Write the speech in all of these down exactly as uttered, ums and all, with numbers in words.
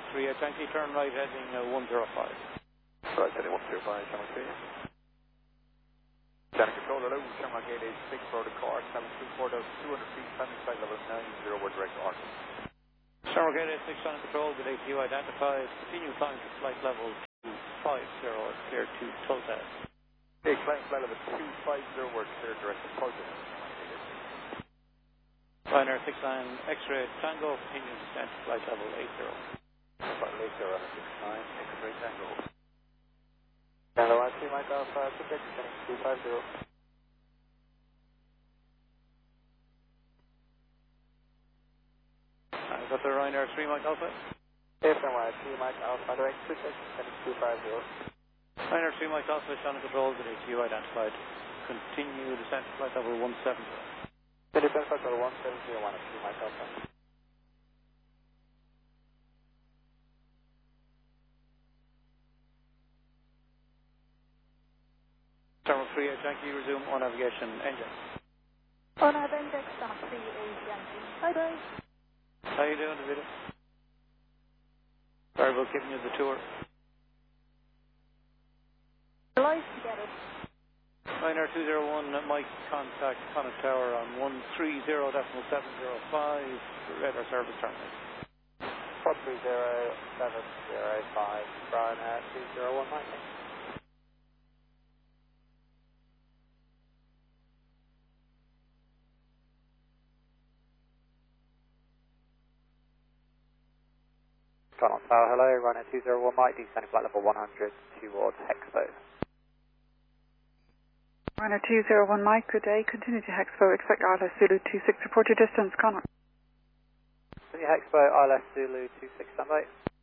three eight, thank you, turn right heading uh, one zero five. Right heading one zero five, Shamrock three. Channel control, hello, Shamrock eight eight six for the car, seven two four two hundred feet, climbing flight level nine zero, word direct arc. Shamrock eight eight six, channel control, good A T U identified, continue climb to flight level two five zero, clear to Tulsa. Okay, climb flight level two five zero, word clear direct to Tulsa. Ryanair six nine, X-ray Tango, continue descent to flight level eight zero. Flight eight zero, six nine, X-ray Tango. Hello, I see Mike Alpha, subject descending two five zero. I got the Ryanair three Mike Alpha. F M Y, three Mike Alpha, direct subject descending two five zero. Ryanair three Mike Alpha, channel control, good A T U identified, continue descent to flight level one seven zero. Descent flight level one seven zero one, three Mike Alpha. Terminal three eight, thank you, resume on navigation engine. On our index on three eight Yankee. Hi guys. How you doing, David? Sorry about giving you the tour. Delighted to get it. Ryanair two zero one, Mike, contact Connaught Tower on one three zero point seven zero five, radar service terminal. four three zero seven zero five, Ryanair two zero one, Mike. Connaught Tower, hello, Ryanair two zero one, Mike, descending flight level one hundred towards Hexpo. Ryanair two zero one Mike, good day. Continue to Hexpo. Expect I L S Zulu two six. Report your distance, Connaught. Continue Hexpo, I L S Zulu two six, standby.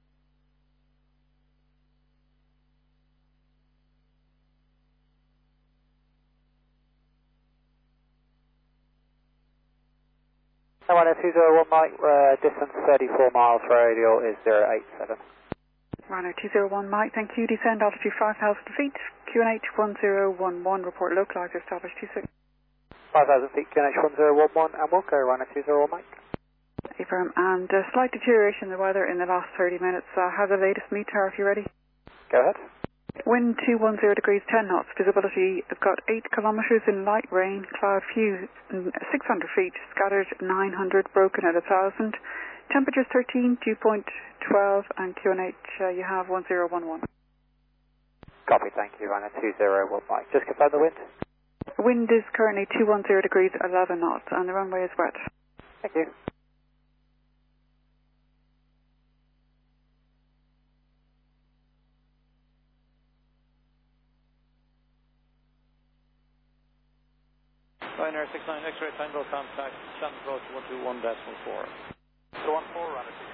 Ryanair two zero one Mike, uh, distance thirty-four miles, radial is zero eight seven. Ryanair two zero one Mike, thank you. Descend altitude five thousand feet. Q N H one zero one one. Report localizer established two six. five thousand feet, Q N H one zero one one, and we'll go Ryanair two zero one Mike. Affirm. And uh, slight deterioration in the weather in the last thirty minutes. Uh, have the latest meter if you're ready. Go ahead. Wind two one zero degrees ten knots. Visibility, I've got eight kilometres in light rain. Cloud few six hundred feet. Scattered nine hundred. Broken at one thousand. Temperatures thirteen. Dew point twelve. And Q N H uh, you have one zero one one. Copy, thank you, Ryanair two zero one Mike. Just confirm the wind. The wind is currently two one zero degrees eleven knots. And the runway is wet. Thank you. Ryanair six nine, X-ray Tango, contact channel approach one two one decimal four. So one four, Ryanair two.